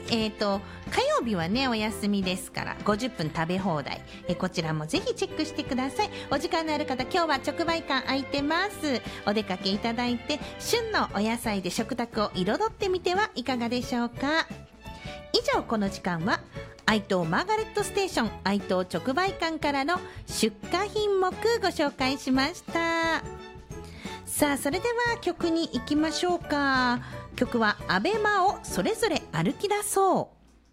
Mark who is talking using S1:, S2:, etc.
S1: 火曜日はねお休みですから50分食べ放題、こちらもぜひチェックしてください。お時間のある方、今日は直売館空いてます。お出かけいただいて旬のお野菜で食卓を彩ってみてはいかがでしょうか。以上、この時間は愛東マーガレットステーション愛東直売館からの出荷品目ご紹介しました。さあ、それでは曲に行きましょうか。曲はアベマをそれぞれ歩き出そう。